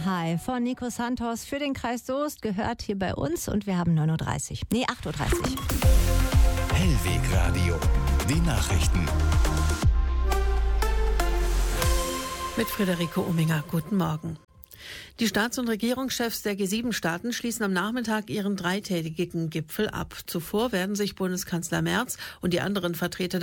High von Nico Santos für den Kreis Soest gehört hier bei uns und wir haben 8:30 Uhr. Hellweg Radio, die Nachrichten. Mit Friederike Ominger, guten Morgen. Die Staats- und Regierungschefs der G7-Staaten schließen am Nachmittag ihren dreitägigen Gipfel ab. Zuvor werden sich Bundeskanzler Merz und die anderen Vertreter